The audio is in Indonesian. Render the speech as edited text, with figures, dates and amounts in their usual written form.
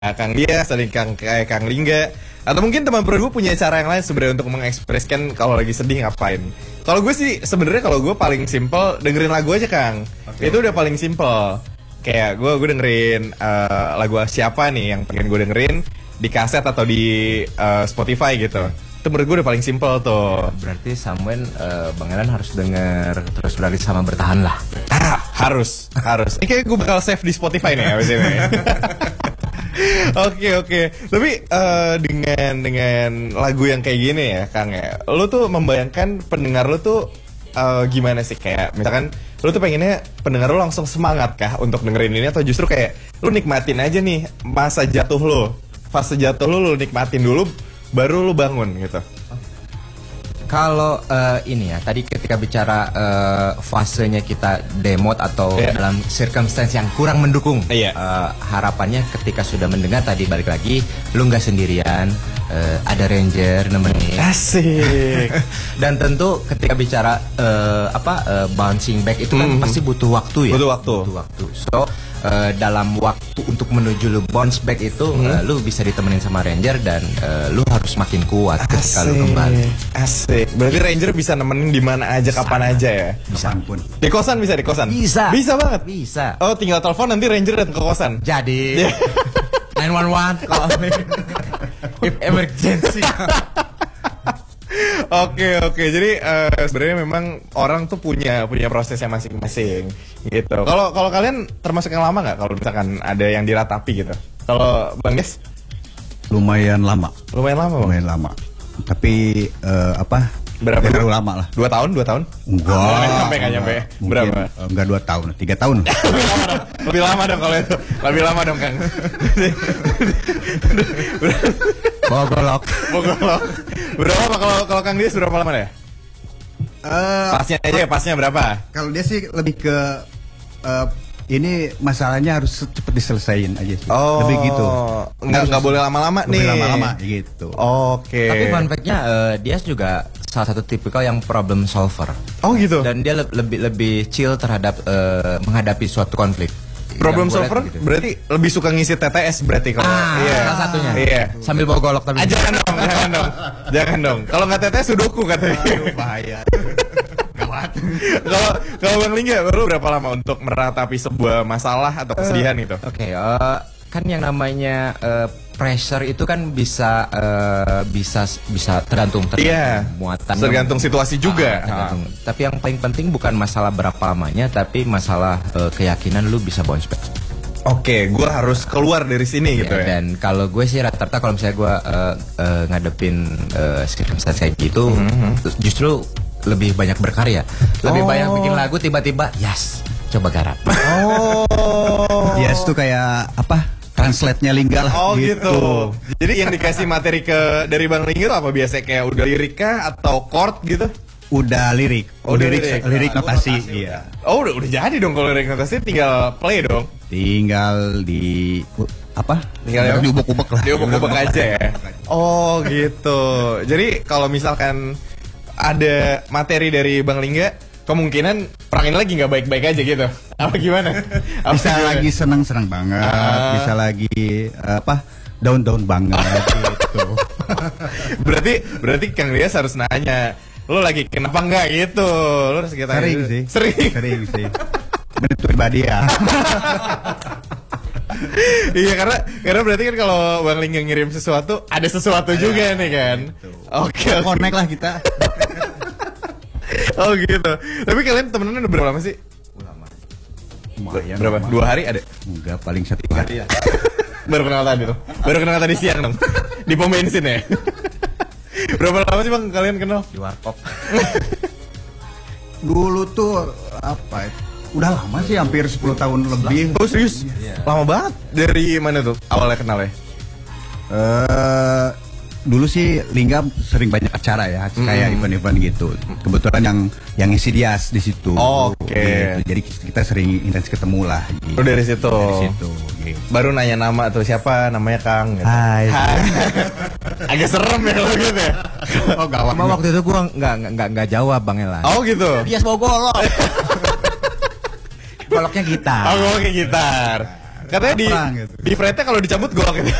Kang Dias, ada kayak Kang Lingga, atau mungkin teman berdua punya cara yang lain sebenarnya untuk mengekspresikan kalau lagi sedih ngapain. Kalau gue sih sebenarnya kalau gue paling simple dengerin lagu aja Kang. Itu udah paling simple. Kayak gue dengerin lagu siapa nih yang pengen gue dengerin di kaset atau di Spotify gitu. Itu menurut gue udah paling simple tuh. Berarti Samuel Bang Elan harus denger Terus Berlari Sama Bertahan lah. Harus. Ini kayak gue bakal save di Spotify nih abis ini. Oke. Tapi dengan lagu yang kayak gini ya Kang ya, lu tuh membayangkan pendengar lu tuh gimana sih? Kayak misalkan lu tuh pengennya pendengar lu langsung semangat kah untuk dengerin ini, atau justru kayak lu nikmatin aja nih masa jatuh lu, fase jatuh lu nikmatin dulu baru lu bangun gitu. Kalau ini ya, tadi ketika bicara fasenya kita demot atau dalam circumstance yang kurang mendukung, harapannya ketika sudah mendengar tadi balik lagi, lu nggak sendirian, ada ranger nemenin. Asik. Dan tentu ketika bicara bouncing back itu kan pasti butuh waktu ya. Butuh waktu. So dalam waktu untuk menuju lu bounce back itu lu bisa ditemenin sama ranger dan lu harus makin kuat ketika lu kembali. Asik. Berarti ranger bisa nemenin di mana aja, kapan aja ya. Bisa. Di kosan bisa di kosan. Bisa banget. Bisa. Oh, tinggal telepon nanti ranger datang ke kosan. Jadi 911 call me if emergency. Oke. Jadi sebenarnya memang orang tuh punya prosesnya masing-masing gitu. Kalau kalian termasuk yang lama nggak? Kalau misalkan ada yang diratapi gitu. Kalau Bang Des? Lumayan lama. Lumayan lama. Tapi berapa? Terlalu lama lah. 2 tahun? Enggak. Nggak nyampe. Berapa? Enggak 2 tahun, 3 tahun. Lebih lama dong kalau itu. Lebih lama dong Kang. Bogolok. Berapa kalau Kang Dias berapa lama ya? Pasnya berapa? Kalau dia sih lebih ke ini masalahnya harus cepat diselesaikan aja sih. Lebih gitu. Nggak boleh lama-lama nih. Boleh lama-lama gitu. Oke. Tapi fun fact-nya Dias juga salah satu tipikal yang problem solver. Oh gitu. Dan dia lebih chill terhadap menghadapi suatu konflik. Problem solver gitu. Berarti lebih suka ngisi TTS berarti kalau salah satunya. Iya. Sambil bawa golok tapi. Jangan dong. Kalau nggak TTS sudoku katanya. Bahaya. Kalau Bang Lingga baru berapa lama untuk meratapi sebuah masalah atau kesedihan itu? Oke, kan yang namanya pressure itu kan bisa tergantung muatan, tergantung situasi juga. Tapi yang paling penting bukan masalah berapa lamanya, tapi masalah keyakinan lu bisa bounce back. Oke, gue harus keluar dari sini gitu ya. Dan kalau gue sih rata-rata kalau misalnya gue ngadepin circumstance kayak gitu, justru lebih banyak berkarya, lebih banyak bikin lagu, tiba-tiba coba garap. Yes tuh kayak apa? Translate-nya Lingga lah. Gitu. Jadi yang dikasih materi dari Bang Lingga itu apa biasanya, kayak udah lirik kah atau chord gitu? Udah lirik. Lirik notasi. Iya. Oh, udah jadi dong kalau lirik notasi, tinggal play dong. Tinggal di Tinggal diubek-ubek lah. Diubek-ubek aja ya. Oh, gitu. Jadi kalau misalkan ada materi dari Bang Lingga, kemungkinan perangin lagi nggak baik-baik aja gitu. Apa gimana? Bisa lagi senang-senang banget, bisa lagi down-down banget gitu. Berarti Kang Dias harus nanya, lo lagi kenapa enggak gitu? Lo harus kita sering sih. Menurut pribadi ya. Iya, karena berarti kan kalau Bang Lingga ngirim sesuatu, ada sesuatu juga nih kan. Oke. Connect lah kita. Oh gitu. Tapi kalian temenan udah berapa lama sih? Lama. Berapa? 2 hari ada? Enggak, paling 1 hari. Baru kenal tadi tuh. Baru kenal tadi siang dong. Di pom bensin ya. Berapa lama sih Bang kalian kenal? Di warkop. Dulu tuh udah lama sih, hampir 10 tahun lebih. Oh serius? Lama banget. Dari mana tuh awalnya kenal ya? Dulu sih Lingga sering banyak acara ya, kayak event-event gitu. Kebetulan yang ngisi Dias di situ. Oke. Gitu. Jadi kita sering intens ketemu lah. Gitu. Oh dari situ. Gitu. Baru nanya nama tuh, siapa namanya Kang? Gitu. Hai. Agak serem ya kalau gitu ya. Oh gawat. Cuma waktu itu gua nggak jawab Bang Elan. Oh gitu. Dia bawa golok. Goloknya gitar. Oh goloknya gitar. Katanya Perang, gitu. di Frednya kalau dicabut gol gitu.